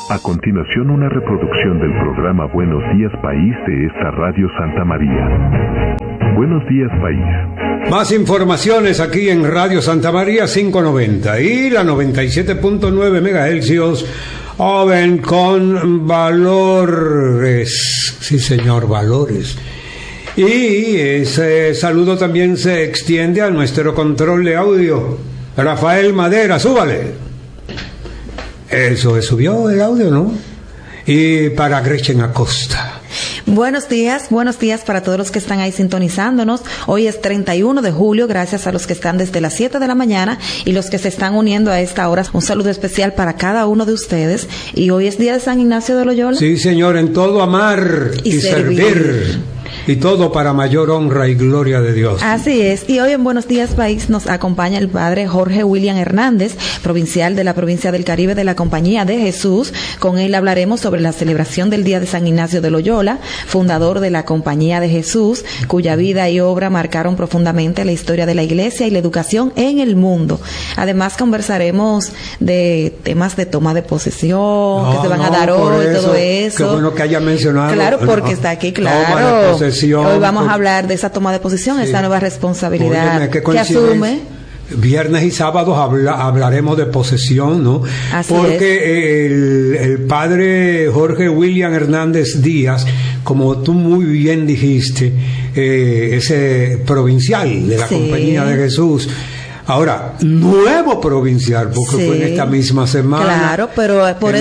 A continuación, una reproducción del programa Buenos Días País de esta Radio Santa María. Buenos Días País. Más informaciones aquí en Radio Santa María 590 y la 97.9 MHz. Joven con valores. Sí, señor, valores. Y ese saludo también se extiende a nuestro control de audio. Rafael Madera, súbale. Eso, subió el audio, ¿no? Y para Gretchen Acosta. Buenos días para todos los que están ahí sintonizándonos. Hoy es 31 de julio, gracias a los que están desde las 7 de la mañana y los que se están uniendo a esta hora. Un saludo especial para cada uno de ustedes. Y hoy es día de San Ignacio de Loyola. Sí, señor, en todo amar y servir. Y todo para mayor honra y gloria de Dios. Así es. Y hoy en Buenos Días País nos acompaña el padre Jorge William Hernández, provincial de la provincia del Caribe de la Compañía de Jesús. Con él hablaremos sobre la celebración del Día de San Ignacio de Loyola, fundador de la Compañía de Jesús, cuya vida y obra marcaron profundamente la historia de la Iglesia y la educación en el mundo. Además conversaremos de temas de toma de posesión, que se van a dar hoy, todo eso. Qué bueno que haya mencionado. Claro, porque está aquí, claro. Hoy vamos a hablar de esa toma de posición, sí. Esa nueva responsabilidad que asume. Viernes y sábados hablaremos de posesión, ¿no? Así porque el padre Jorge William Hernández Díaz, como tú muy bien dijiste, ese provincial de la Compañía de Jesús. Ahora, nuevo provincial, porque fue en esta misma semana. Claro, pero por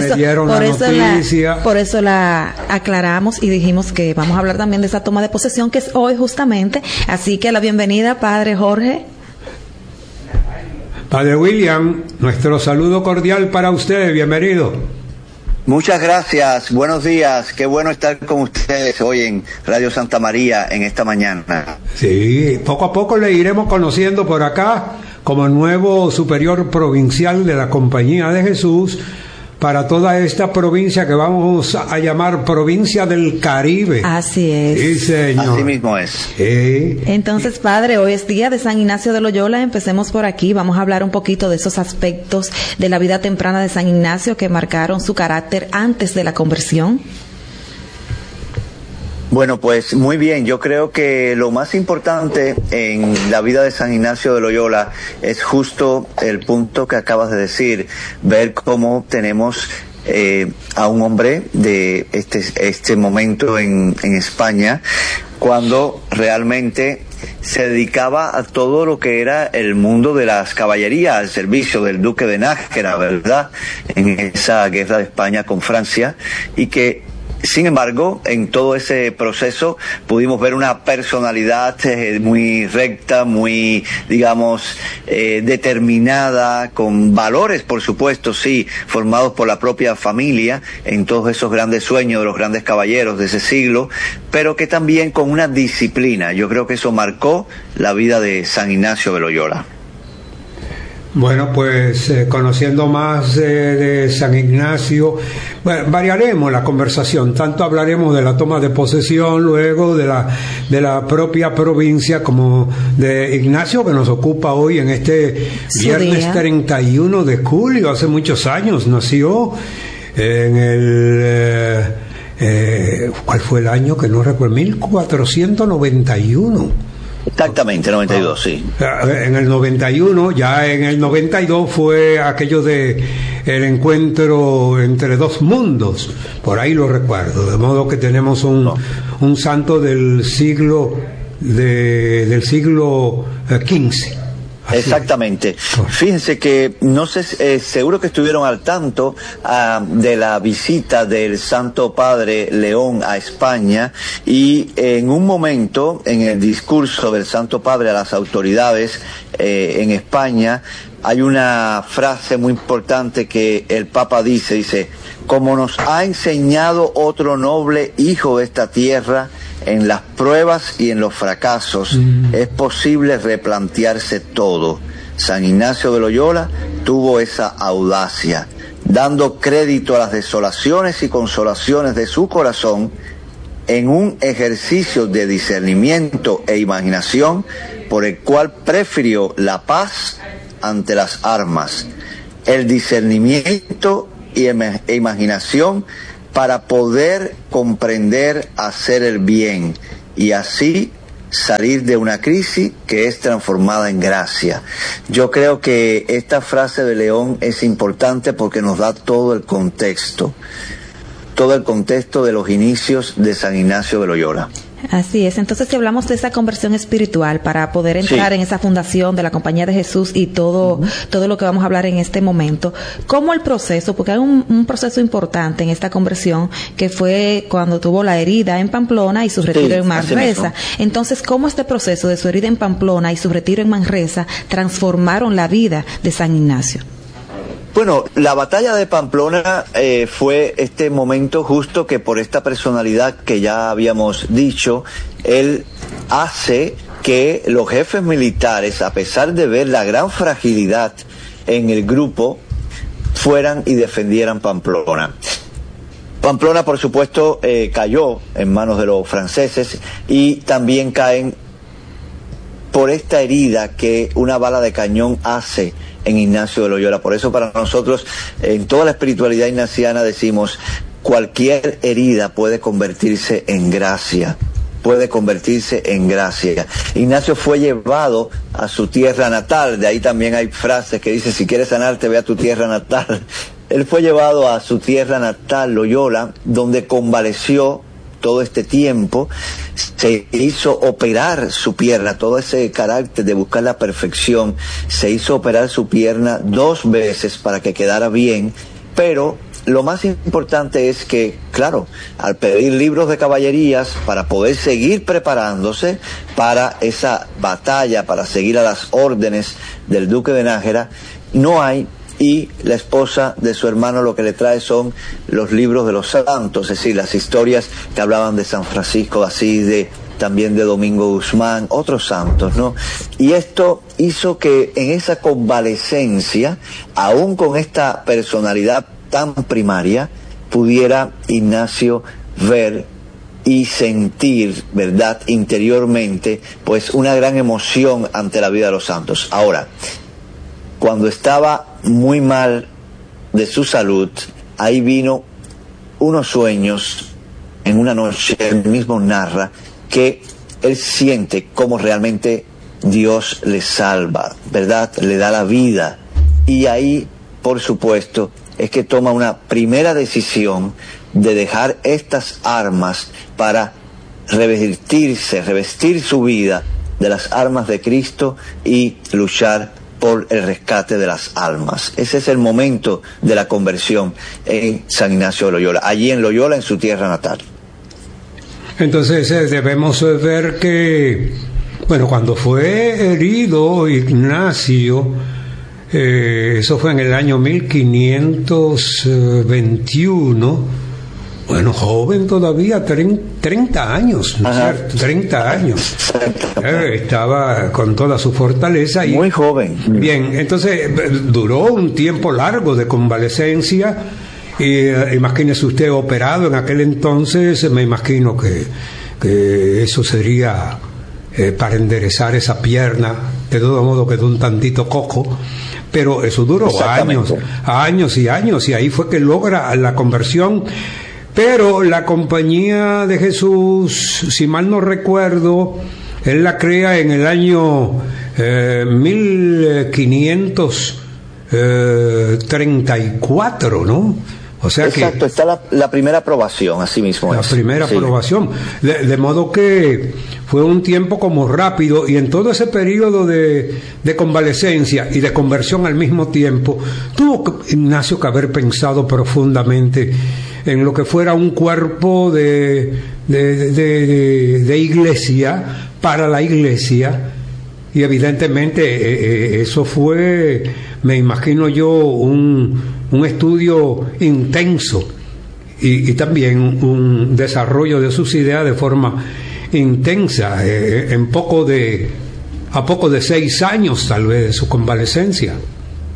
eso la aclaramos y dijimos que vamos a hablar también de esa toma de posesión que es hoy justamente. Así que la bienvenida, padre Jorge. Padre William, nuestro saludo cordial para usted, bienvenido. Muchas gracias, buenos días, qué bueno estar con ustedes hoy en Radio Santa María en esta mañana. Sí, poco a poco le iremos conociendo por acá como nuevo superior provincial de la Compañía de Jesús para toda esta provincia que vamos a llamar Provincia del Caribe. Así es. Sí, señor. Así mismo es. Entonces, padre, hoy es día de San Ignacio de Loyola. Empecemos por aquí. Vamos a hablar un poquito de esos aspectos de la vida temprana de San Ignacio que marcaron su carácter antes de la conversión. Bueno, pues muy bien, yo creo que lo más importante en la vida de San Ignacio de Loyola es justo el punto que acabas de decir, ver cómo tenemos a un hombre de este momento en España, cuando realmente se dedicaba a todo lo que era el mundo de las caballerías, al servicio del duque de Nájera, ¿verdad?, en esa guerra de España con Francia, y que sin embargo, en todo ese proceso pudimos ver una personalidad muy recta, muy, digamos, determinada, con valores, por supuesto, sí, formados por la propia familia, en todos esos grandes sueños de los grandes caballeros de ese siglo, pero que también con una disciplina. Yo creo que eso marcó la vida de San Ignacio de Loyola. Bueno, pues conociendo más de San Ignacio, bueno, variaremos la conversación, tanto hablaremos de la toma de posesión, luego de la propia provincia, como de Ignacio, que nos ocupa hoy en este viernes 31 de julio, hace muchos años, nació en el... ¿cuál fue el año? Que no recuerdo, 1491. Exactamente, 92, sí. En el 91, ya en el 92 fue aquello de el encuentro entre dos mundos, por ahí lo recuerdo, de modo que tenemos un santo del siglo XV. Exactamente. Fíjense que no sé, seguro que estuvieron al tanto de la visita del Santo Padre León a España, y en un momento en el discurso del Santo Padre a las autoridades en España hay una frase muy importante que el Papa dice, como nos ha enseñado otro noble hijo de esta tierra, en las pruebas y en los fracasos es posible replantearse todo. San Ignacio de Loyola tuvo esa audacia, dando crédito a las desolaciones y consolaciones de su corazón en un ejercicio de discernimiento e imaginación por el cual prefirió la paz ante las armas, el discernimiento e imaginación para poder comprender hacer el bien y así salir de una crisis que es transformada en gracia. Yo creo que esta frase de León es importante porque nos da todo el contexto de los inicios de San Ignacio de Loyola. Así es. Entonces, si hablamos de esa conversión espiritual para poder entrar en esa fundación de la Compañía de Jesús y todo lo que vamos a hablar en este momento, ¿cómo el proceso? Porque hay un proceso importante en esta conversión que fue cuando tuvo la herida en Pamplona y su retiro en Manresa. Entonces, ¿cómo este proceso de su herida en Pamplona y su retiro en Manresa transformaron la vida de San Ignacio? Bueno, la batalla de Pamplona fue este momento justo que por esta personalidad que ya habíamos dicho, él hace que los jefes militares, a pesar de ver la gran fragilidad en el grupo, fueran y defendieran Pamplona. Pamplona, por supuesto, cayó en manos de los franceses y también caen por esta herida que una bala de cañón hace en Ignacio de Loyola. Por eso para nosotros, en toda la espiritualidad ignaciana decimos, cualquier herida puede convertirse en gracia. Ignacio fue llevado a su tierra natal, de ahí también hay frases que dicen, si quieres sanarte, ve a tu tierra natal. Él fue llevado a su tierra natal, Loyola, donde convaleció todo este tiempo. Se hizo operar su pierna, todo ese carácter de buscar la perfección, se hizo operar su pierna 2 veces para que quedara bien, pero lo más importante es que, claro, al pedir libros de caballerías para poder seguir preparándose para esa batalla, para seguir a las órdenes del duque de Nájera, no hay. Y la esposa de su hermano lo que le trae son los libros de los santos, es decir, las historias que hablaban de San Francisco de Asís, también de Domingo Guzmán, otros santos, ¿no? Y esto hizo que en esa convalecencia, aún con esta personalidad tan primaria, pudiera Ignacio ver y sentir, ¿verdad?, interiormente, pues una gran emoción ante la vida de los santos. Ahora, cuando estaba muy mal de su salud, ahí vino unos sueños en una noche. Él mismo narra que él siente cómo realmente Dios le salva, ¿verdad? Le da la vida. Y ahí, por supuesto, es que toma una primera decisión de dejar estas armas para revestir su vida de las armas de Cristo y luchar por el rescate de las almas. Ese es el momento de la conversión en San Ignacio de Loyola, allí en Loyola, en su tierra natal. Entonces debemos ver que, bueno, cuando fue herido Ignacio, eso fue en el año 1521, bueno, joven todavía, 30 años, ¿no es cierto? 30 años. Estaba con toda su fortaleza. Y muy joven. Bien, entonces duró un tiempo largo de convalecencia. Y imagínese usted operado en aquel entonces, me imagino que eso sería para enderezar esa pierna. De todo modo quedó un tantito cojo. Pero eso duró años y ahí fue que logra la conversión. Pero la Compañía de Jesús, si mal no recuerdo, él la crea en el año 1534, ¿no? O sea, exacto, está la primera aprobación, así mismo. La primera aprobación. De modo que fue un tiempo como rápido, y en todo ese periodo de convalecencia y de conversión al mismo tiempo, tuvo Ignacio que haber pensado profundamente en lo que fuera un cuerpo de iglesia, para la iglesia, y evidentemente eso fue, me imagino yo, un estudio intenso y también un desarrollo de sus ideas de forma intensa, a poco de 6 años tal vez de su convalecencia.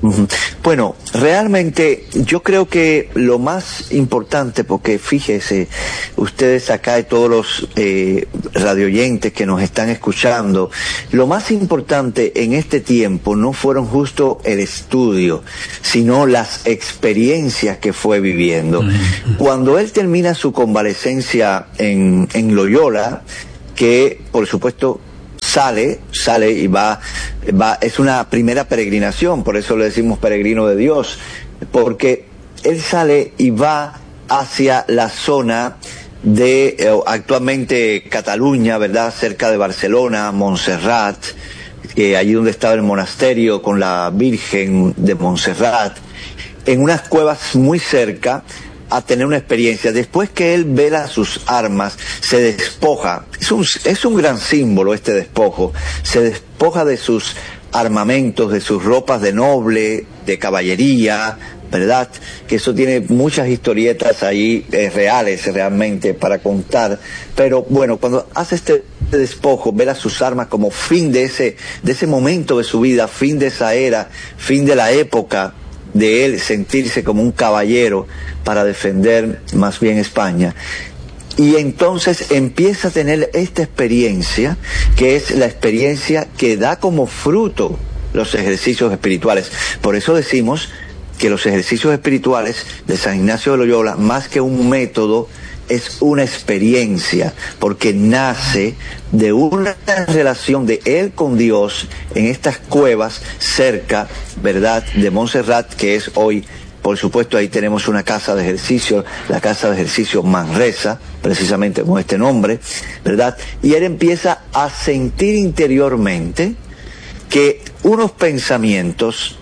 Bueno, realmente yo creo que lo más importante, porque fíjese, ustedes acá y todos los radioyentes que nos están escuchando, lo más importante en este tiempo no fueron justo el estudio, sino las experiencias que fue viviendo. Cuando él termina su convalecencia en Loyola, que por supuesto sale y va, es una primera peregrinación, por eso le decimos peregrino de Dios, porque él sale y va hacia la zona de actualmente Cataluña, ¿verdad?, cerca de Barcelona, Montserrat, allí donde estaba el monasterio con la Virgen de Montserrat, en unas cuevas muy cerca, a tener una experiencia. Después que él vela sus armas, se despoja. Es un gran símbolo este despojo. Se despoja de sus armamentos, de sus ropas de noble, de caballería, ¿verdad? Que eso tiene muchas historietas ahí reales realmente para contar. Pero bueno, cuando hace este despojo, vela sus armas como fin de ese momento de su vida, fin de esa era, fin de la época de él sentirse como un caballero para defender más bien España. Y entonces empieza a tener esta experiencia, que es la experiencia que da como fruto los ejercicios espirituales. Por eso decimos que los ejercicios espirituales de San Ignacio de Loyola, más que un método, es una experiencia, porque nace de una relación de él con Dios en estas cuevas cerca, ¿verdad?, de Montserrat, que es hoy, por supuesto, ahí tenemos una casa de ejercicio, la casa de ejercicio Manresa, precisamente con este nombre, ¿verdad? Y él empieza a sentir interiormente que unos pensamientos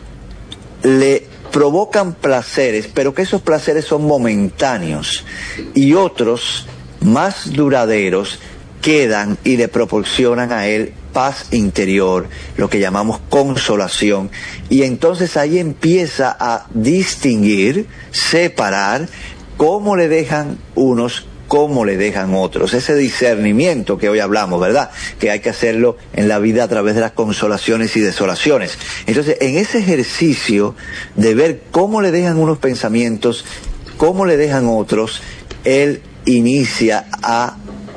le provocan placeres, pero que esos placeres son momentáneos, y otros más duraderos quedan y le proporcionan a él paz interior, lo que llamamos consolación. Y entonces ahí empieza a distinguir, separar cómo le dejan unos, cómo le dejan otros. Ese discernimiento que hoy hablamos, ¿verdad?, que hay que hacerlo en la vida a través de las consolaciones y desolaciones. Entonces, en ese ejercicio de ver cómo le dejan unos pensamientos, cómo le dejan otros, él inicia a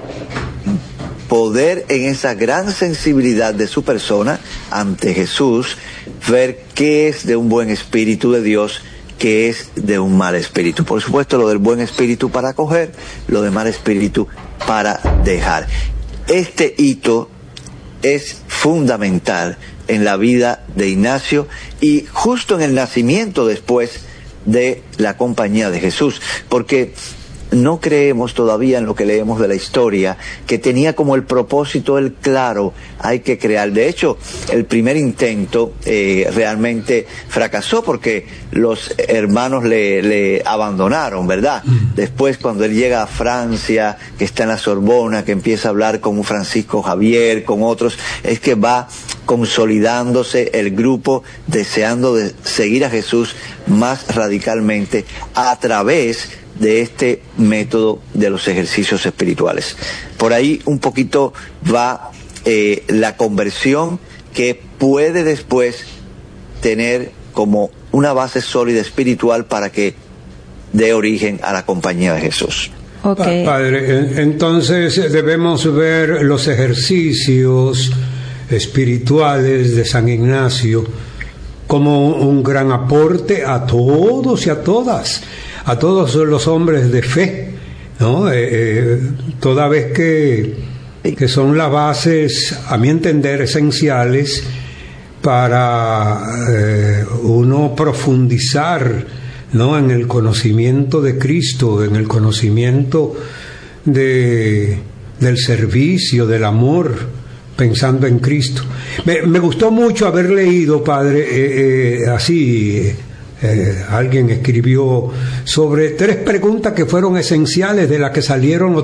poder, en esa gran sensibilidad de su persona ante Jesús, ver qué es de un buen espíritu de Dios, que es de un mal espíritu. Por supuesto, lo del buen espíritu para acoger, lo de mal espíritu para dejar. Este hito es fundamental en la vida de Ignacio y justo en el nacimiento después de la Compañía de Jesús, porque no creemos todavía en lo que leemos de la historia, que tenía como el propósito el claro, hay que crear. De hecho, el primer intento realmente fracasó porque los hermanos le abandonaron, ¿verdad? Después, cuando él llega a Francia, que está en la Sorbona, que empieza a hablar con un Francisco Javier, con otros, es que va consolidándose el grupo deseando de seguir a Jesús más radicalmente a través de este método de los ejercicios espirituales. Por ahí un poquito va la conversión, que puede después tener como una base sólida espiritual para que dé origen a la Compañía de Jesús. Okay. Padre, entonces debemos ver los ejercicios espirituales de San Ignacio como un gran aporte a todos y a todas, a todos los hombres de fe, ¿no? Toda vez que son las bases, a mi entender, esenciales para uno profundizar, ¿no?, en el conocimiento de Cristo, en el conocimiento del servicio, del amor, pensando en Cristo. Me gustó mucho haber leído, Padre, alguien escribió sobre 3 preguntas que fueron esenciales de las que salieron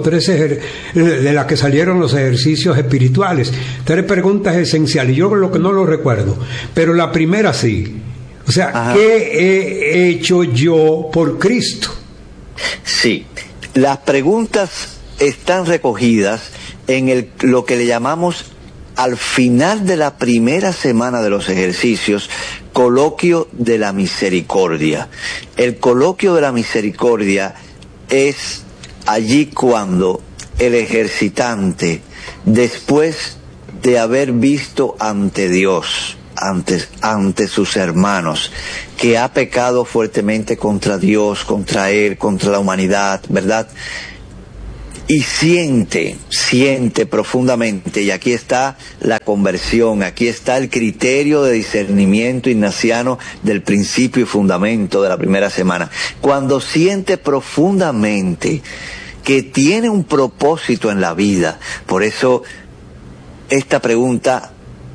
los ejercicios espirituales. 3 preguntas esenciales. Yo lo que no lo recuerdo, pero la primera sí. O sea, ajá, ¿qué he hecho yo por Cristo? Sí, las preguntas están recogidas en lo que le llamamos al final de la primera semana de los ejercicios, coloquio de la misericordia. El coloquio de la misericordia es allí cuando el ejercitante, después de haber visto ante Dios, ante sus hermanos, que ha pecado fuertemente contra Dios, contra Él, contra la humanidad, ¿verdad? Y siente profundamente, y aquí está la conversión, aquí está el criterio de discernimiento ignaciano del principio y fundamento de la primera semana. Cuando siente profundamente que tiene un propósito en la vida, por eso esta pregunta,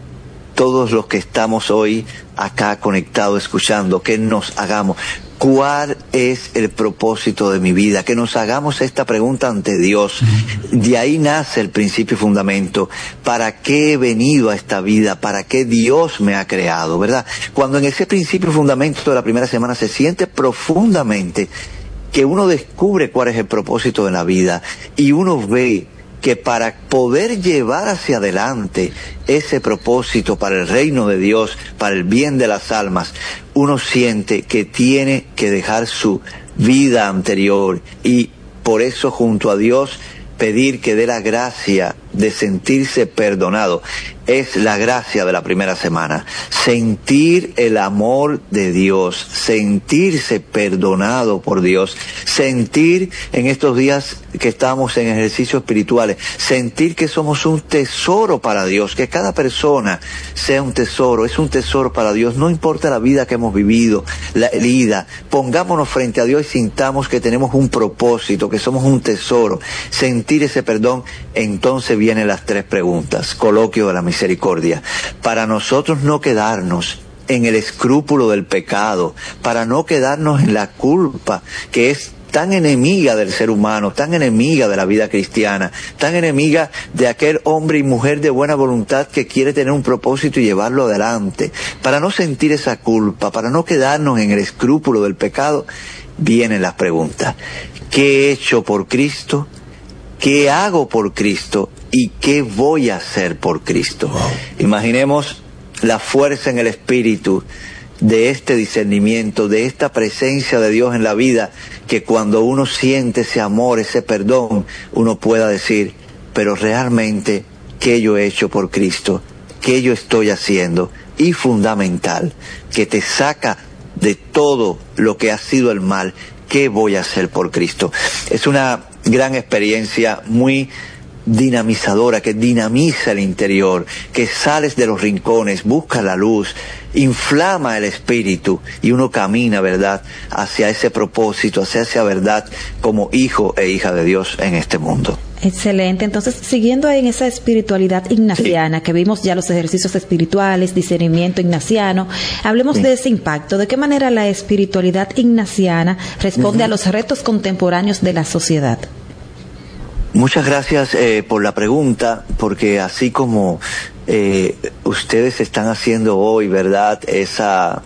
todos los que estamos hoy acá conectados, escuchando, que nos hagamos, ¿cuál es el propósito de mi vida? Que nos hagamos esta pregunta ante Dios. De ahí nace el principio y fundamento. ¿Para qué he venido a esta vida? ¿Para qué Dios me ha creado? ¿Verdad? Cuando en ese principio y fundamento de la primera semana se siente profundamente que uno descubre cuál es el propósito de la vida y uno ve que para poder llevar hacia adelante ese propósito para el reino de Dios, para el bien de las almas, uno siente que tiene que dejar su vida anterior y por eso junto a Dios pedir que dé la gracia de sentirse perdonado. Es la gracia de la primera semana. Sentir el amor de Dios, sentirse perdonado por Dios, sentir en estos días que estamos en ejercicios espirituales, sentir que somos un tesoro para Dios, que cada persona sea un tesoro, es un tesoro para Dios, no importa la vida que hemos vivido, la herida, pongámonos frente a Dios y sintamos que tenemos un propósito, que somos un tesoro, sentir ese perdón. Entonces vienen las tres preguntas, coloquio de la misericordia, para nosotros no quedarnos en el escrúpulo del pecado, para no quedarnos en la culpa que es tan enemiga del ser humano, tan enemiga de la vida cristiana, tan enemiga de aquel hombre y mujer de buena voluntad que quiere tener un propósito y llevarlo adelante, para no sentir esa culpa, para no quedarnos en el escrúpulo del pecado, vienen las preguntas. ¿Qué he hecho por Cristo? ¿Qué hago por Cristo? ¿Y qué voy a hacer por Cristo? Wow. Imaginemos la fuerza en el espíritu de este discernimiento, de esta presencia de Dios en la vida, que cuando uno siente ese amor, ese perdón, uno pueda decir, pero realmente, ¿qué yo he hecho por Cristo? ¿Qué yo estoy haciendo? Y fundamental, que te saca de todo lo que ha sido el mal, ¿qué voy a hacer por Cristo? Es una gran experiencia muy dinamizadora, que dinamiza el interior, que sales de los rincones, buscas la luz, inflama el espíritu y uno camina, ¿verdad?, hacia ese propósito, hacia esa verdad como hijo e hija de Dios en este mundo. Excelente. Entonces, siguiendo en esa espiritualidad ignaciana, que vimos ya los ejercicios espirituales, discernimiento ignaciano, hablemos de ese impacto. ¿De qué manera la espiritualidad ignaciana responde a los retos contemporáneos de la sociedad? Muchas gracias por la pregunta, porque así como ustedes están haciendo hoy, ¿verdad?, esa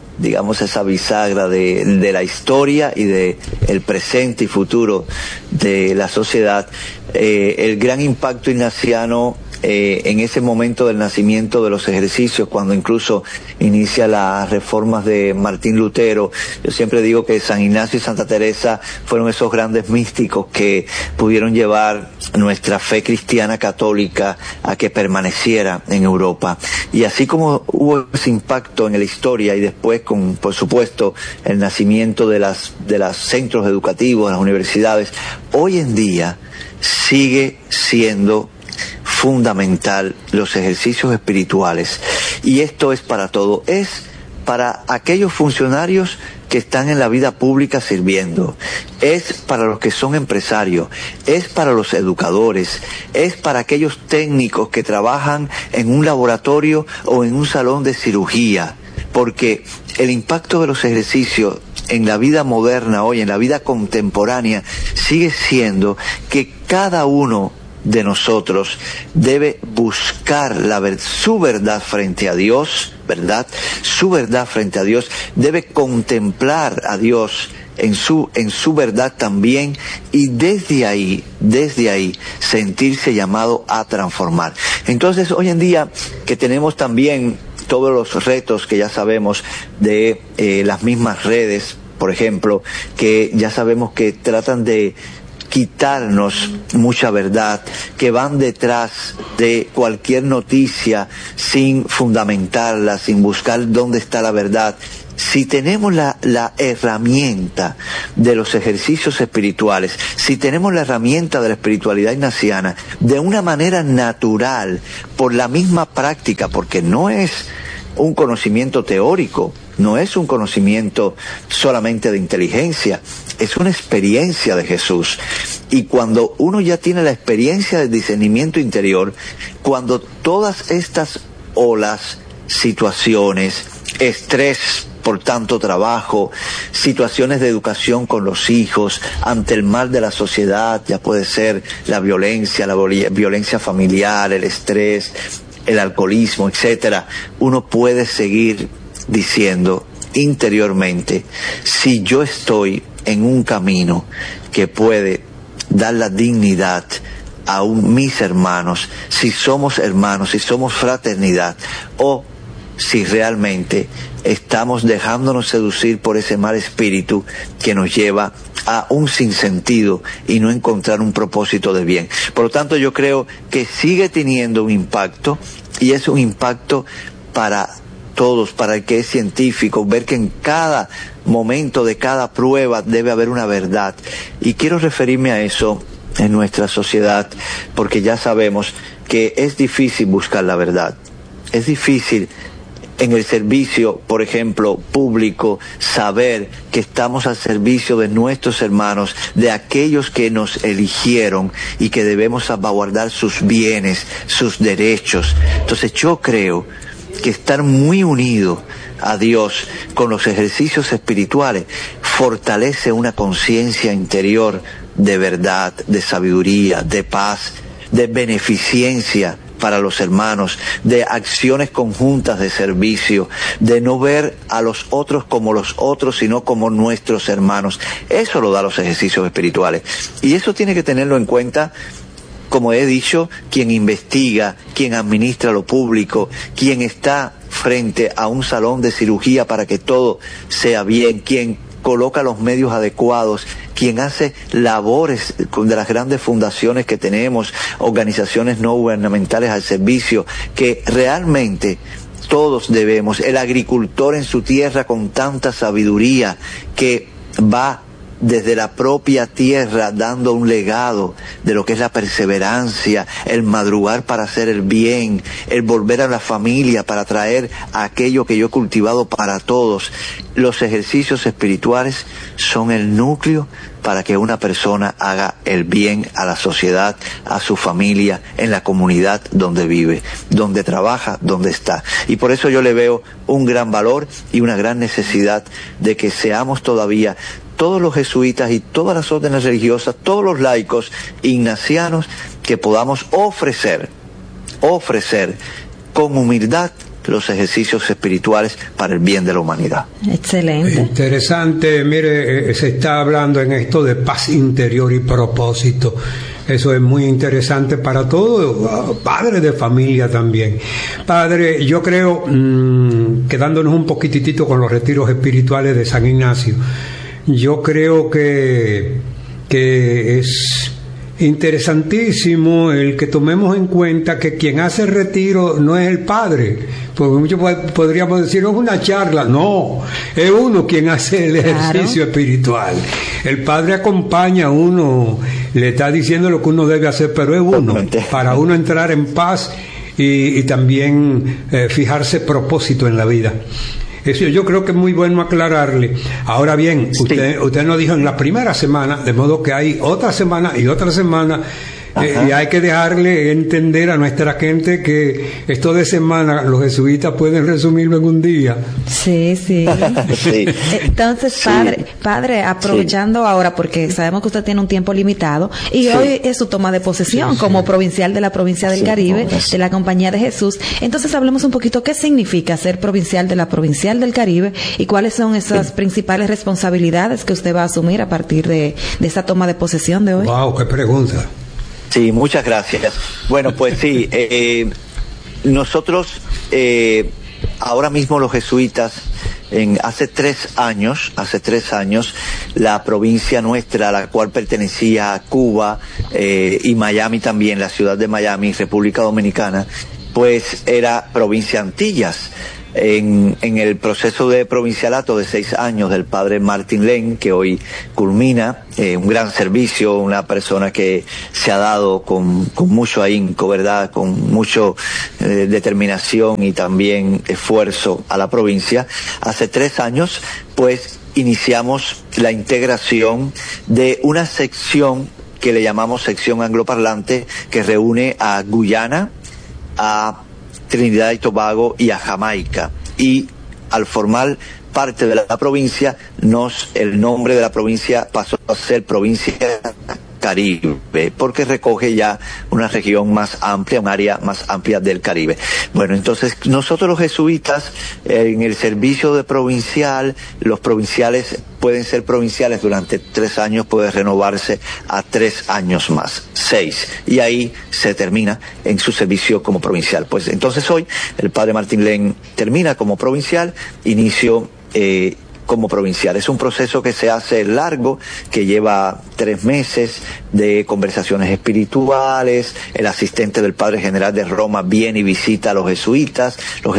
bisagra de la historia y de el presente y futuro de la sociedad, el gran impacto ignaciano en ese momento del nacimiento de los ejercicios, cuando incluso inicia las reformas de Martín Lutero. Yo siempre digo que San Ignacio y Santa Teresa fueron esos grandes místicos que pudieron llevar nuestra fe cristiana católica a que permaneciera en Europa. Y así como hubo ese impacto en la historia y después con, por supuesto, el nacimiento de los centros educativos, las universidades, hoy en día sigue siendo fundamental los ejercicios espirituales, y esto es para todo, es para aquellos funcionarios que están en la vida pública sirviendo, es para los que son empresarios, es para los educadores, es para aquellos técnicos que trabajan en un laboratorio o en un salón de cirugía, porque el impacto de los ejercicios en la vida moderna hoy, en la vida contemporánea, sigue siendo que cada uno de nosotros debe buscar su verdad frente a Dios, ¿verdad? Su verdad frente a Dios, debe contemplar a Dios en su verdad también, y desde ahí sentirse llamado a transformar. Entonces, hoy en día que tenemos también todos los retos que ya sabemos de las mismas redes, por ejemplo, que ya sabemos que tratan de quitarnos mucha verdad, que van detrás de cualquier noticia sin fundamentarla, sin buscar dónde está la verdad. Si tenemos la herramienta de los ejercicios espirituales, si tenemos la herramienta de la espiritualidad ignaciana, de una manera natural, por la misma práctica, porque no es un conocimiento teórico, no es un conocimiento solamente de inteligencia, es una experiencia de Jesús. Y cuando uno ya tiene la experiencia del discernimiento interior, cuando todas estas olas, situaciones, estrés por tanto trabajo, situaciones de educación con los hijos, ante el mal de la sociedad, ya puede ser la violencia familiar, el estrés, el alcoholismo, etcétera, uno puede seguir diciendo interiormente, si yo estoy en un camino que puede dar la dignidad a mis hermanos, si somos hermanos, si somos fraternidad, o si realmente estamos dejándonos seducir por ese mal espíritu que nos lleva a un sinsentido y no encontrar un propósito de bien. Por lo tanto, yo creo que sigue teniendo un impacto, y es un impacto para todos, para el que es científico, ver que en cada momento de cada prueba debe haber una verdad. Y quiero referirme a eso en nuestra sociedad, porque ya sabemos que es difícil buscar la verdad. Es difícil en el servicio, por ejemplo, público, saber que estamos al servicio de nuestros hermanos, de aquellos que nos eligieron y que debemos salvaguardar sus bienes, sus derechos. Entonces yo creo que estar muy unido a Dios con los ejercicios espirituales fortalece una conciencia interior de verdad, de sabiduría, de paz, de beneficencia para los hermanos, de acciones conjuntas de servicio, de no ver a los otros como los otros, sino como nuestros hermanos. Eso lo da los ejercicios espirituales. Y eso tiene que tenerlo en cuenta, como he dicho, quien investiga, quien administra lo público, quien está frente a un salón de cirugía para que todo sea bien, quien coloca los medios adecuados, quien hace labores de las grandes fundaciones que tenemos, organizaciones no gubernamentales al servicio, que realmente todos debemos, el agricultor en su tierra con tanta sabiduría que va desde la propia tierra dando un legado de lo que es la perseverancia, el madrugar para hacer el bien, el volver a la familia para traer aquello que yo he cultivado para todos. Los ejercicios espirituales son el núcleo para que una persona haga el bien a la sociedad, a su familia, en la comunidad donde vive, donde trabaja, donde está. Y por eso yo le veo un gran valor y una gran necesidad de que seamos todavía todos los jesuitas y todas las órdenes religiosas, todos los laicos ignacianos, que podamos ofrecer con humildad los ejercicios espirituales para el bien de la humanidad. Excelente. Interesante, mire, se está hablando en esto de paz interior y propósito. Eso es muy interesante para todo, padre de familia también. Padre, yo creo, quedándonos un poquitito con los retiros espirituales de San Ignacio, yo creo que es interesantísimo el que tomemos en cuenta que quien hace el retiro no es el padre, porque muchos podríamos decir, no es una charla, no, es uno quien hace el ejercicio espiritual. El padre acompaña a uno, le está diciendo lo que uno debe hacer, pero es uno, para uno entrar en paz y también fijarse propósito en la vida. Eso yo creo que es muy bueno aclararle. Ahora bien, usted nos dijo en la primera semana, de modo que hay otra semana y otra semana, y hay que dejarle entender a nuestra gente que esto de semana los jesuitas pueden resumirlo en un día. Sí. Entonces, padre, aprovechando ahora, porque sabemos que usted tiene un tiempo limitado, y hoy es su toma de posesión como provincial de la provincia del Caribe, de la Compañía de Jesús. Entonces, hablemos un poquito qué significa ser provincial de la provincial del Caribe y cuáles son esas principales responsabilidades que usted va a asumir a partir de esa toma de posesión de hoy. Wow, qué pregunta. Sí, muchas gracias. Bueno, pues sí, nosotros ahora mismo los jesuitas, hace tres años, la provincia nuestra, a la cual pertenecía a Cuba y Miami también, la ciudad de Miami, República Dominicana, pues era provincia Antillas. En el proceso de provincialato de 6 años del padre Martin Len, que hoy culmina, un gran servicio, una persona que se ha dado con mucho ahínco, ¿verdad?, con mucho determinación y también esfuerzo a la provincia. Hace 3 años, pues, iniciamos la integración de una sección que le llamamos sección angloparlante, que reúne a Guyana, a Trinidad y Tobago y a Jamaica, y al formar parte de la provincia, el nombre de la provincia pasó a ser Provincia Caribe, porque recoge ya una región más amplia, un área más amplia del Caribe. Bueno, entonces nosotros los jesuitas, en el servicio de provincial, los provinciales pueden ser provinciales durante 3 años, puede renovarse a 3 años más, 6, y ahí se termina en su servicio como provincial. Pues entonces hoy el padre Martin Len termina como provincial, inicio como provincial. Es un proceso que se hace largo, que lleva 3 meses de conversaciones espirituales. El asistente del Padre General de Roma viene y visita a los jesuitas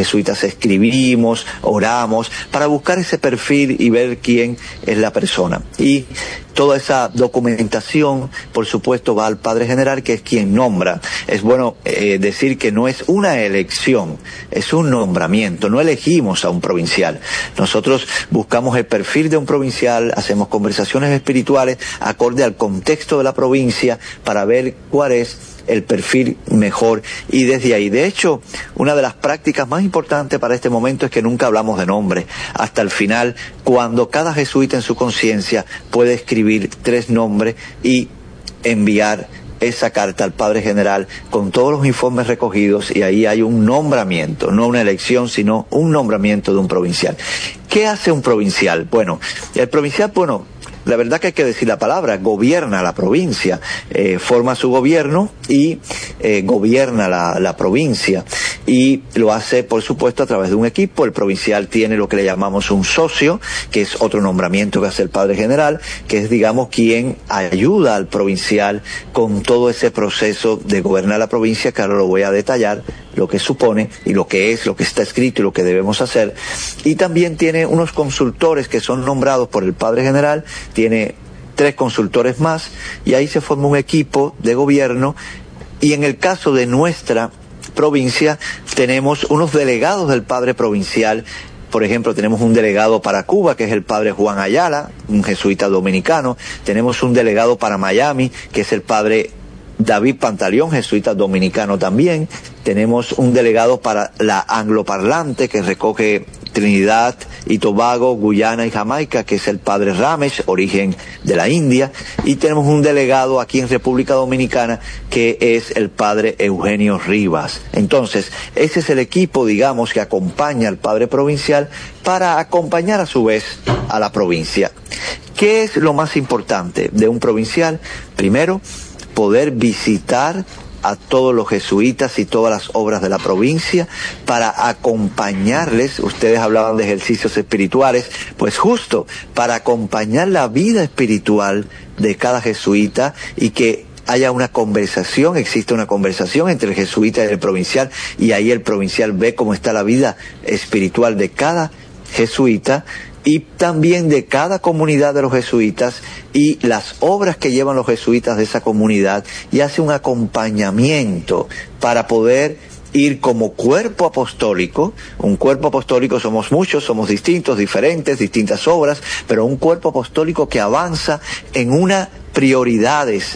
escribimos, oramos, para buscar ese perfil y ver quién es la persona. Y toda esa documentación, por supuesto, va al Padre General, que es quien nombra. Es bueno decir que no es una elección, es un nombramiento. No elegimos a un provincial. Nosotros buscamos el perfil de un provincial, hacemos conversaciones espirituales acorde al contexto de la provincia para ver cuál es el perfil mejor, y desde ahí. De hecho, una de las prácticas más importantes para este momento es que nunca hablamos de nombre hasta el final, cuando cada jesuita en su conciencia puede escribir 3 nombres y enviar esa carta al Padre General con todos los informes recogidos, y ahí hay un nombramiento, no una elección, sino un nombramiento de un provincial. ¿Qué hace un provincial? Bueno, el provincial, la verdad que hay que decir la palabra, gobierna la provincia, forma su gobierno y gobierna la provincia, y lo hace, por supuesto, a través de un equipo. El provincial tiene lo que le llamamos un socio, que es otro nombramiento que hace el Padre General, que es, digamos, quien ayuda al provincial con todo ese proceso de gobernar la provincia, que ahora lo voy a detallar, lo que supone y lo que es, lo que está escrito y lo que debemos hacer. Y también tiene unos consultores que son nombrados por el Padre General, tiene 3 consultores más, y ahí se forma un equipo de gobierno. Y en el caso de nuestra provincia tenemos unos delegados del Padre Provincial. Por ejemplo, tenemos un delegado para Cuba, que es el Padre Juan Ayala, un jesuita dominicano. Tenemos un delegado para Miami, que es el Padre David Pantaleón, jesuita dominicano también. Tenemos un delegado para la angloparlante, que recoge Trinidad y Tobago, Guyana y Jamaica, que es el Padre Ramesh, origen de la India. Y tenemos un delegado aquí en República Dominicana, que es el Padre Eugenio Rivas. Entonces, ese es el equipo, digamos, que acompaña al Padre Provincial para acompañar a su vez a la provincia. ¿Qué es lo más importante de un provincial? Primero, poder visitar a todos los jesuitas y todas las obras de la provincia para acompañarles. Ustedes hablaban de ejercicios espirituales, pues justo para acompañar la vida espiritual de cada jesuita, y que haya una conversación, existe una conversación entre el jesuita y el provincial, y ahí el provincial ve cómo está la vida espiritual de cada jesuita y también de cada comunidad de los jesuitas y las obras que llevan los jesuitas de esa comunidad, y hace un acompañamiento para poder ir como cuerpo apostólico. Un cuerpo apostólico somos muchos, somos distintos, diferentes, distintas obras, pero un cuerpo apostólico que avanza en unas prioridades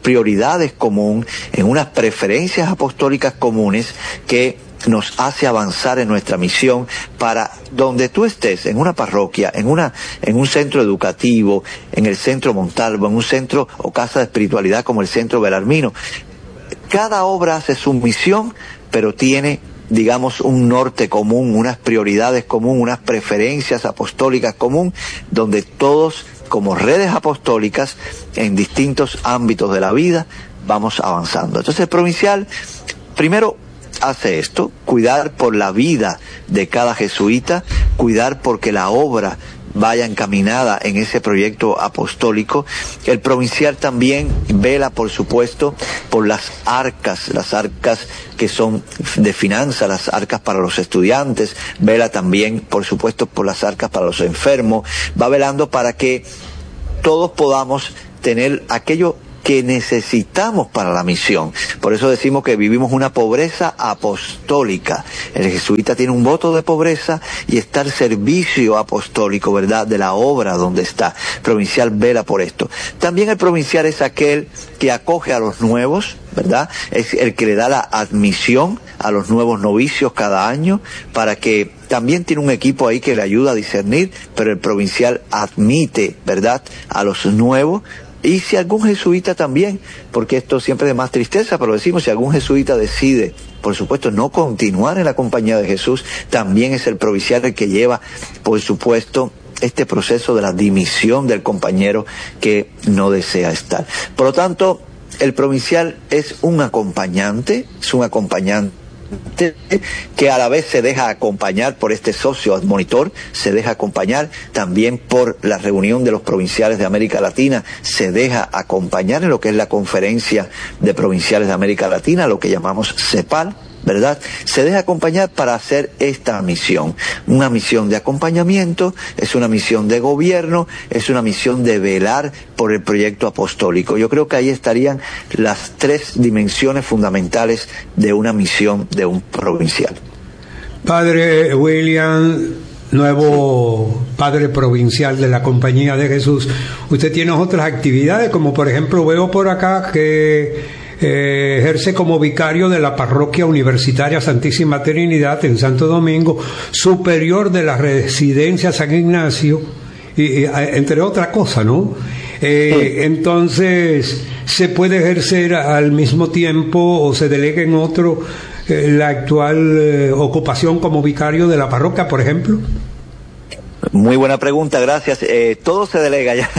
común, en unas preferencias apostólicas comunes, que nos hace avanzar en nuestra misión para donde tú estés, en una parroquia, en un centro educativo, en el Centro Montalvo, en un centro o casa de espiritualidad como el Centro Belarmino. Cada obra hace su misión, pero tiene, digamos, un norte común, unas prioridades común, unas preferencias apostólicas común, donde todos, como redes apostólicas, en distintos ámbitos de la vida, vamos avanzando. Entonces, el provincial, primero, hace esto: cuidar por la vida de cada jesuita, cuidar porque la obra vaya encaminada en ese proyecto apostólico. El provincial también vela, por supuesto, por las arcas que son de finanzas, las arcas para los estudiantes, vela también, por supuesto, por las arcas para los enfermos, va velando para que todos podamos tener aquello que necesitamos para la misión. Por eso decimos que vivimos una pobreza apostólica. El jesuita tiene un voto de pobreza y está al servicio apostólico, ¿verdad?, de la obra donde está. Provincial vela por esto. También el provincial es aquel que acoge a los nuevos, ¿verdad? Es el que le da la admisión a los nuevos novicios cada año, para que también tiene un equipo ahí que le ayuda a discernir, pero el provincial admite, ¿verdad?, a los nuevos. Y si algún jesuita también, porque esto siempre es de más tristeza, pero decimos, si algún jesuita decide, por supuesto, no continuar en la compañía de Jesús, también es el provincial el que lleva, por supuesto, este proceso de la dimisión del compañero que no desea estar. Por lo tanto, el provincial es un acompañante, que a la vez se deja acompañar por este socio admonitor, se deja acompañar también por la reunión de los provinciales de América Latina, se deja acompañar en lo que es la conferencia de provinciales de América Latina, lo que llamamos CEPAL, ¿verdad? Se deja acompañar para hacer esta misión. Una misión de acompañamiento, es una misión de gobierno, es una misión de velar por el proyecto apostólico. Yo creo que ahí estarían las tres dimensiones fundamentales de una misión de un provincial. Padre William, nuevo padre provincial de la Compañía de Jesús, usted tiene otras actividades, como por ejemplo veo por acá que ejerce como vicario de la Parroquia Universitaria Santísima Trinidad en Santo Domingo, superior de la Residencia San Ignacio, y entre otras cosas, ¿no? Entonces, ¿se puede ejercer al mismo tiempo o se delega en otro la actual ocupación como vicario de la parroquia, por ejemplo? Muy buena pregunta, gracias. Todo se delega ya.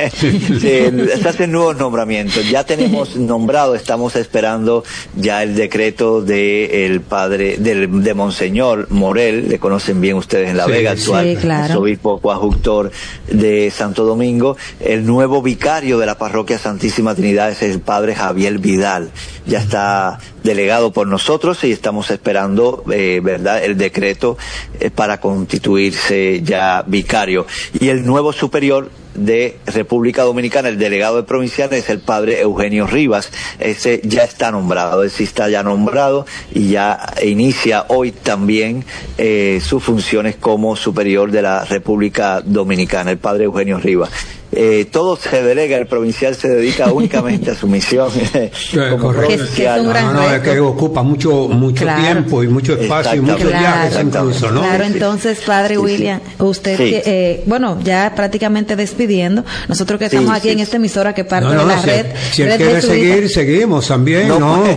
Se hacen nuevos nombramientos. Ya tenemos nombrado, estamos esperando ya el decreto del padre, de Monseñor Morel, le conocen bien ustedes en La Vega, actual arzobispo coadjutor de Santo Domingo. El nuevo vicario de la Parroquia Santísima Trinidad es el padre Javier Vidal. Ya está delegado por nosotros y estamos esperando, ¿verdad?, el decreto para constituirse ya vicario. Y el nuevo superior de República Dominicana, el delegado de provincial, es el padre Eugenio Rivas. Ese ya está nombrado, ese está ya nombrado y ya inicia hoy también sus funciones como superior de la República Dominicana, el padre Eugenio Rivas. Todo se delega, el provincial se dedica únicamente a su misión como provincial. Es que ocupa mucho tiempo y mucho espacio y muchos viajes incluso, ¿no? Claro, entonces, padre William, usted que, bueno, ya prácticamente despidiendo, nosotros que estamos aquí en esta emisora que parte de la red. Si él quiere seguir, seguimos también, ¿no?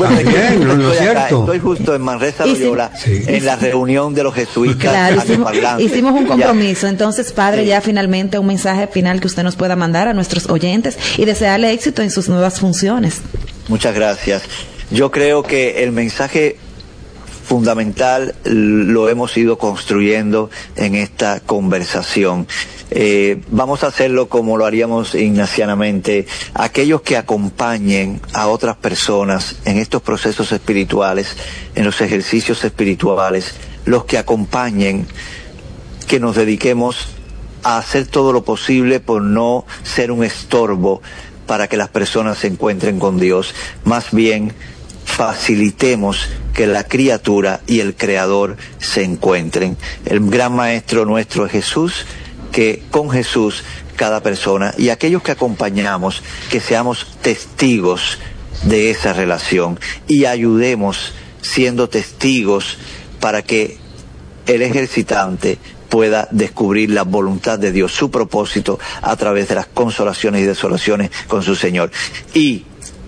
Es cierto. Estoy justo en Manresa, Loyola, en la reunión de los jesuitas. Claro, hicimos un compromiso. Entonces, padre, ya finalmente un mensaje final que usted nos pueda mandar a nuestros oyentes y desearle éxito en sus nuevas funciones. Muchas gracias. Yo creo que el mensaje fundamental lo hemos ido construyendo en esta conversación. Vamos a hacerlo como lo haríamos ignacianamente. Aquellos que acompañen a otras personas en estos procesos espirituales, en los ejercicios espirituales, los que acompañen, que nos dediquemos a hacer todo lo posible por no ser un estorbo para que las personas se encuentren con Dios. Más bien, facilitemos que la criatura y el Creador se encuentren. El gran maestro nuestro es Jesús, que con Jesús cada persona, y aquellos que acompañamos, que seamos testigos de esa relación y ayudemos siendo testigos para que el ejercitante pueda descubrir la voluntad de Dios, su propósito a través de las consolaciones y desolaciones con su Señor. Y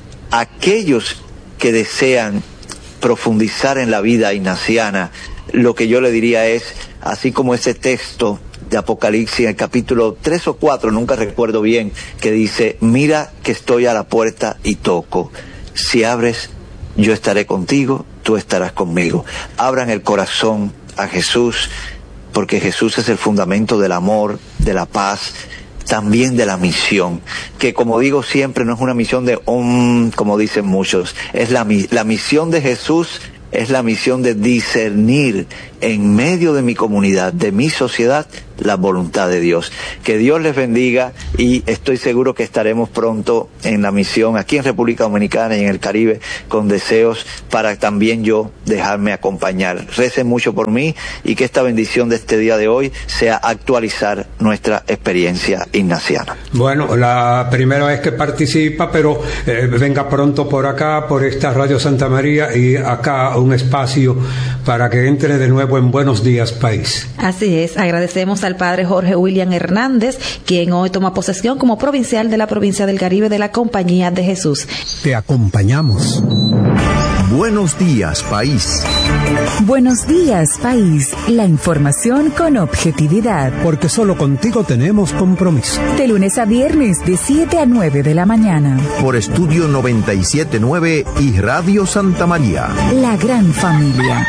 aquellos que desean profundizar en la vida ignaciana, lo que yo le diría es, así como ese texto de Apocalipsis, en el capítulo 3 o 4, nunca recuerdo bien, que dice: mira que estoy a la puerta y toco, si abres, yo estaré contigo, tú estarás conmigo. Abran el corazón a Jesús, porque Jesús es el fundamento del amor, de la paz, también de la misión, que como digo siempre, no es una misión de como dicen muchos, es la misión de Jesús, es la misión de discernir en medio de mi comunidad, de mi sociedad, la voluntad de Dios. Que Dios les bendiga, y estoy seguro que estaremos pronto en la misión aquí en República Dominicana y en el Caribe, con deseos para también yo dejarme acompañar. Recen mucho por mí, y que esta bendición de este día de hoy sea actualizar nuestra experiencia ignaciana. Bueno, la primera vez que participa, pero venga pronto por acá, por esta Radio Santa María, y acá un espacio para que entre de nuevo en Buenos Días País. Así es, agradecemos al padre Jorge William Hernández, quien hoy toma posesión como provincial de la provincia del Caribe de la Compañía de Jesús. Te acompañamos. Buenos días, país. Buenos días, país. La información con objetividad. Porque solo contigo tenemos compromiso. De lunes a viernes, de 7 a 9 de la mañana. Por Estudio 97.9 y Radio Santa María. La gran familia.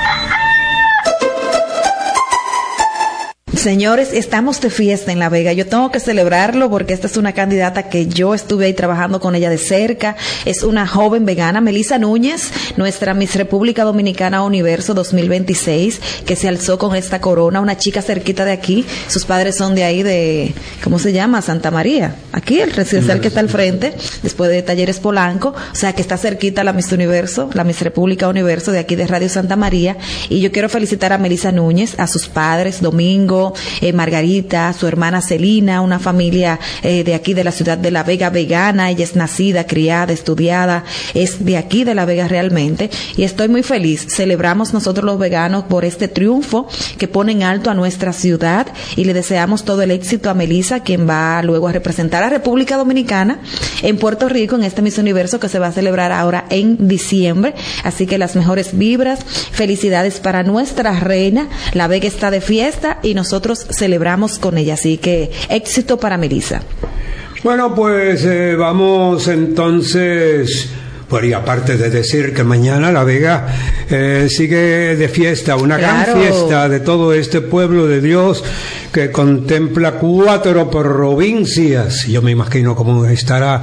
Señores, estamos de fiesta en La Vega. Yo tengo que celebrarlo porque esta es una candidata que yo estuve ahí trabajando con ella de cerca. Es una joven vegana, Melissa Núñez, nuestra Miss República Dominicana Universo 2026, que se alzó con esta corona, una chica cerquita de aquí. Sus padres son de ahí de, ¿cómo se llama? Santa María. Aquí, el residencial que está al frente, después de Talleres Polanco. O sea, que está cerquita la Miss Universo, la Miss República Universo de aquí de Radio Santa María. Y yo quiero felicitar a Melissa Núñez, a sus padres, Domingo, Margarita, su hermana Celina, una familia de aquí de la ciudad de La Vega vegana. Ella es nacida, criada, estudiada, es de aquí de La Vega realmente, y estoy muy feliz. Celebramos nosotros los veganos por este triunfo que pone en alto a nuestra ciudad, y le deseamos todo el éxito a Melissa, quien va luego a representar a República Dominicana en Puerto Rico en este Miss Universo que se va a celebrar ahora en diciembre. Así que las mejores vibras, felicidades para nuestra reina. La Vega está de fiesta y nosotros celebramos con ella, así que éxito para Melissa. Bueno, pues vamos entonces, y aparte de decir que mañana La Vega sigue de fiesta, una gran fiesta de todo este pueblo de Dios que contempla 4 provincias. Yo me imagino cómo estará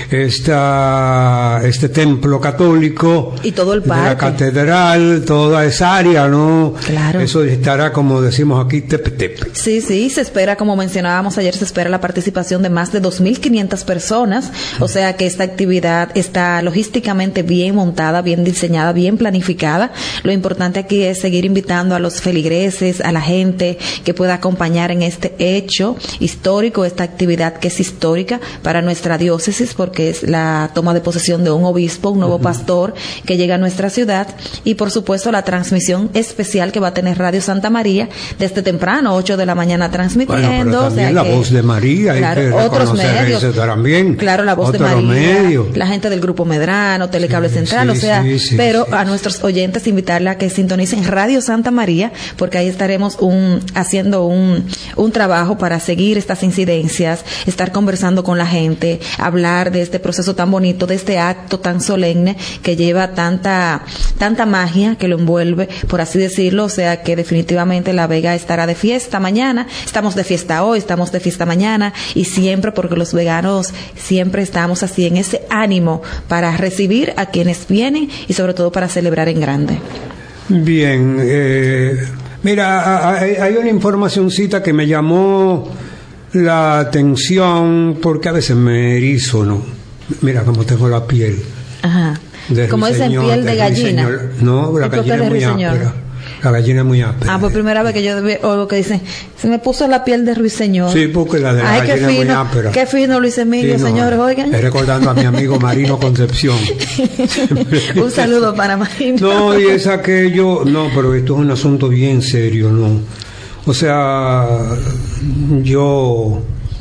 este templo católico y todo el parque, la catedral, toda esa área, ¿no? Claro. Eso estará, como decimos aquí, tep. Sí, se espera, como mencionábamos ayer, se espera la participación de más de 2.500 personas. O sea que esta actividad está logísticamente bien montada, bien diseñada, bien planificada. Lo importante aquí es seguir invitando a los feligreses, a la gente que pueda acompañar en este hecho histórico, esta actividad que es histórica para nuestra diócesis, porque es la toma de posesión de un obispo, un nuevo pastor que llega a nuestra ciudad, y por supuesto la transmisión especial que va a tener Radio Santa María desde temprano, 8 de la mañana transmitiendo. Bueno, pero también la voz de María, claro, hay que otros medios eso también. Claro, la voz de María, medios, la gente del Grupo Medrano, Telecable Central, pero a nuestros oyentes invitarle a que sintonicen Radio Santa María, porque ahí estaremos haciendo un trabajo para seguir estas incidencias, estar conversando con la gente, hablar de este proceso tan bonito, de este acto tan solemne que lleva tanta magia que lo envuelve, por así decirlo. O sea que definitivamente La Vega estará de fiesta mañana. Estamos de fiesta hoy, estamos de fiesta mañana, y siempre, porque los veganos siempre estamos así en ese ánimo para recibir a quienes vienen y sobre todo para celebrar en grande. Bien, mira, hay una informacioncita que me llamó la atención, porque a veces me erizo, ¿no? Mira cómo tengo la piel. Ajá. Como dicen, piel de gallina. No, la gallina es muy áspera. La gallina es muy áspera. Ah, pues primera vez que yo oigo que dicen, se me puso la piel de ruiseñor. Sí, porque la de la gallina es muy áspera. Qué fino, Luis Emilio, sí, señores, oigan. Recordando a mi amigo Marino Concepción. Un saludo para Marino. No, y es aquello, no, pero esto es un asunto bien serio, ¿no? O sea, yo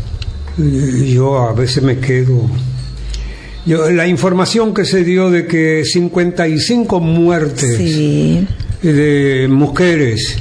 a veces me quedo... la información que se dio de que 55 muertes de mujeres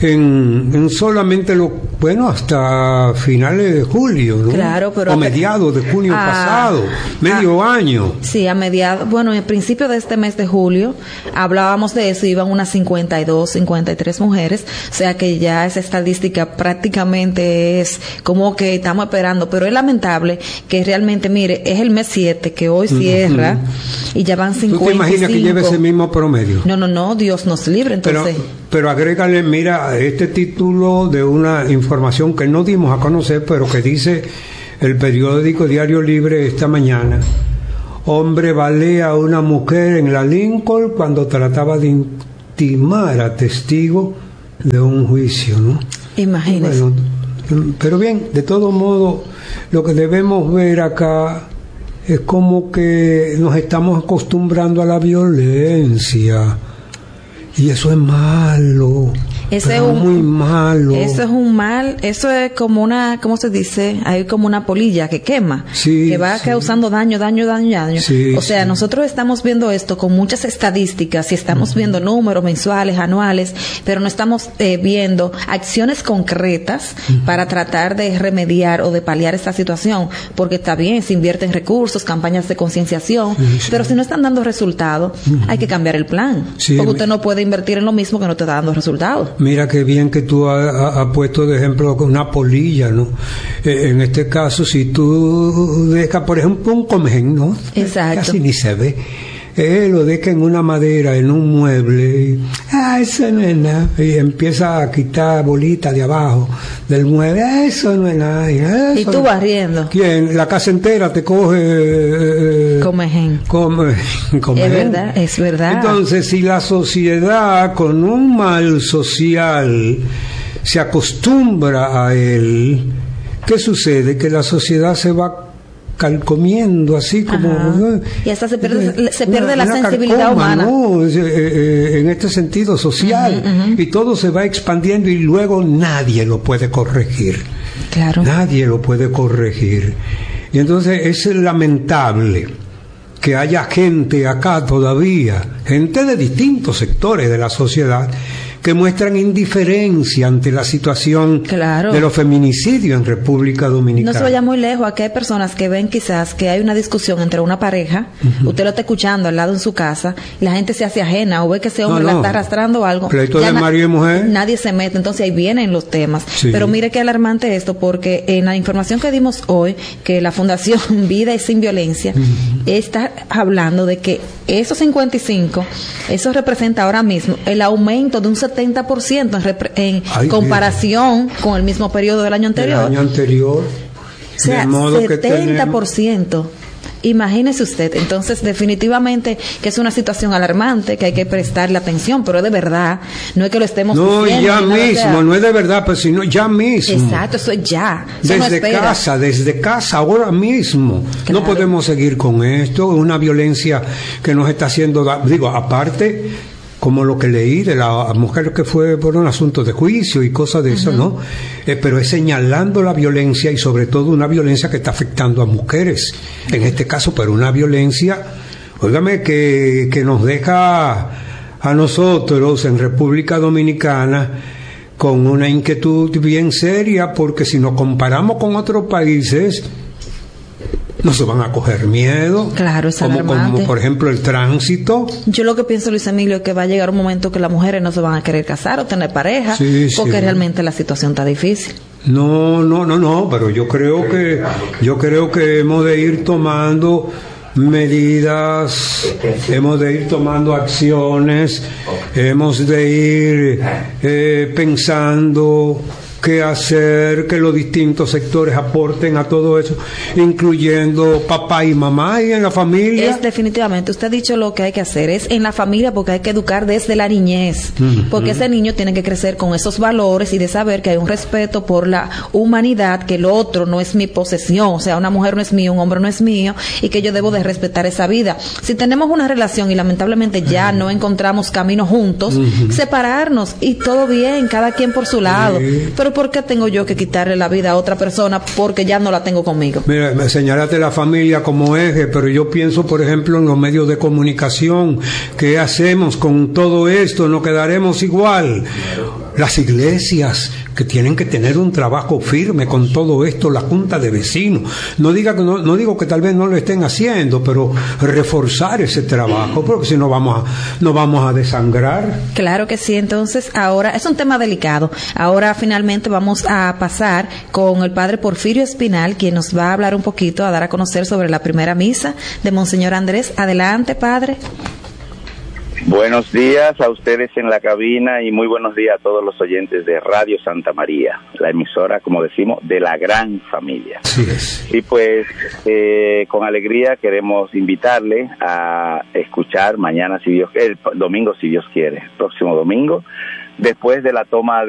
en solamente hasta finales de julio, ¿no? Claro, pero o mediados de junio pasado, medio año. Sí, a mediados, bueno, en principio de este mes de julio hablábamos de eso, iban unas 52, 53 mujeres, o sea que ya esa estadística prácticamente es como que estamos esperando, pero es lamentable que realmente, mire, es el mes 7 que hoy cierra y ya van 55. ¿Tú te imaginas que lleve ese mismo promedio? No, Dios nos libre, entonces. Pero agrégale, mira, este título de una información que no dimos a conocer, pero que dice el periódico Diario Libre esta mañana: hombre balea a una mujer en la Lincoln cuando trataba de intimar a testigo de un juicio, ¿no? Imagínese. Bueno, pero bien, de todo modo, lo que debemos ver acá es como que nos estamos acostumbrando a la violencia. Y eso es malo. Ese es muy malo. Eso es un mal, eso es como una, ¿cómo se dice? Hay como una polilla que quema, que va causando daño. Sí, o sea, nosotros estamos viendo esto con muchas estadísticas y estamos viendo números mensuales, anuales, pero no estamos viendo acciones concretas para tratar de remediar o de paliar esta situación, porque está bien, se invierten recursos, campañas de concienciación, pero si no están dando resultados, hay que cambiar el plan, porque usted no puede invertir en lo mismo que no te está dando resultados. Mira qué bien que tú has puesto de ejemplo una polilla, ¿no? En este caso, si tú dejas, por ejemplo, un comején, ¿no? Exacto. Casi ni se ve. Lo deja en una madera, en un mueble, y, eso no es nada, y empieza a quitar bolitas de abajo del mueble, eso no es nada. Y tú vas riendo. ¿Quién? La casa entera te coge... comején. Es verdad. Entonces, si la sociedad con un mal social se acostumbra a él, ¿qué sucede? Que la sociedad se va calcomiendo así como y hasta se pierde la sensibilidad carcoma, humana, ¿no? En este sentido social, y todo se va expandiendo y luego nadie lo puede corregir. Claro. Nadie lo puede corregir. Y entonces es lamentable que haya gente acá todavía, gente de distintos sectores de la sociedad, que muestran indiferencia ante la situación de los feminicidios en República Dominicana. No se vaya muy lejos, aquí hay personas que ven quizás que hay una discusión entre una pareja, usted lo está escuchando al lado en su casa, y la gente se hace ajena, o ve que ese hombre la está arrastrando o algo. Pleito de marido y mujer. Nadie se mete, entonces ahí vienen los temas. Sí. Pero mire qué alarmante esto, porque en la información que dimos hoy, que la Fundación Vida y Sin Violencia está hablando de que esos 55, eso representa ahora mismo el aumento de un 70% en comparación con el mismo periodo del año anterior. O sea, de modo 70%. Imagínese usted. Entonces, definitivamente que es una situación alarmante, que hay que prestarle atención, pero de verdad, no es que lo estemos diciendo. No, ya mismo, no es de verdad, pero sino ya mismo. Exacto, eso es ya. Eso desde casa, ahora mismo. Claro. No podemos seguir con esto, una violencia que nos está haciendo, aparte, como lo que leí de la mujer que fue por un asunto de juicio y cosas de eso, ¿no? Pero es señalando la violencia, y sobre todo una violencia que está afectando a mujeres, en este caso, pero una violencia, óigame, que nos deja a nosotros en República Dominicana con una inquietud bien seria, porque si nos comparamos con otros países, no se van a coger miedo. Claro, es como por ejemplo el tránsito. Yo lo que pienso, Luis Emilio, es que va a llegar un momento que las mujeres no se van a querer casar o tener pareja, porque realmente la situación está difícil. No, pero yo creo que hemos de ir tomando medidas, hemos de ir tomando acciones, hemos de ir pensando qué hacer, que los distintos sectores aporten a todo eso, incluyendo papá y mamá y en la familia. Es definitivamente, usted ha dicho lo que hay que hacer, es en la familia, porque hay que educar desde la niñez, porque ese niño tiene que crecer con esos valores y de saber que hay un respeto por la humanidad, que el otro no es mi posesión, o sea, una mujer no es mía, un hombre no es mío, y que yo debo de respetar esa vida. Si tenemos una relación y lamentablemente ya no encontramos caminos juntos, separarnos y todo bien, cada quien por su lado. Pero ¿por qué tengo yo que quitarle la vida a otra persona porque ya no la tengo conmigo? Mira, me señalaste la familia como eje, pero yo pienso, por ejemplo, en los medios de comunicación. ¿Qué hacemos con todo esto? ¿No quedaremos igual? las iglesias que tienen que tener un trabajo firme con todo esto, la junta de vecinos. No digo que tal vez no lo estén haciendo, pero reforzar ese trabajo, porque si no vamos a desangrar. Claro que sí. Entonces ahora es un tema delicado. Ahora finalmente vamos a pasar con el padre Porfirio Espinal, quien nos va a hablar un poquito, a dar a conocer sobre la primera misa de Monseñor Andrés. Adelante, padre. Buenos días a ustedes en la cabina y muy buenos días a todos los oyentes de Radio Santa María, la emisora, como decimos, de la gran familia. Sí es. Y pues con alegría queremos invitarle a escuchar mañana, el domingo si Dios quiere, próximo domingo, después de la toma